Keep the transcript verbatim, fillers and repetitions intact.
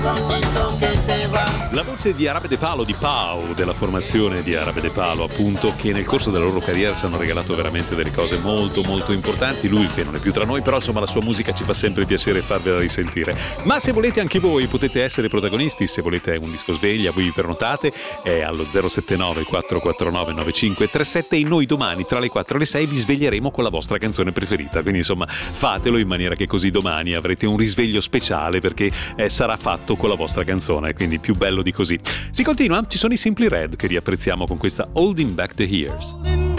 La voce di Arabe de Palo, di Pau, della formazione di Arabe de Palo, appunto, che nel corso della loro carriera ci hanno regalato veramente delle cose molto molto importanti. Lui che non è più tra noi, però insomma la sua musica ci fa sempre piacere farvela risentire. Ma se volete anche voi potete essere protagonisti, se volete un disco sveglia, voi vi prenotate, è allo zero sette nove quattro quattro nove nove cinque tre sette e noi domani tra le quattro e le sei vi sveglieremo con la vostra canzone preferita. Quindi insomma fatelo in maniera che così domani avrete un risveglio speciale, perché eh, sarà fatto con la vostra canzone, quindi più bello di così. Si continua, ci sono i Simply Red che riapprezziamo con questa Holding Back the Years.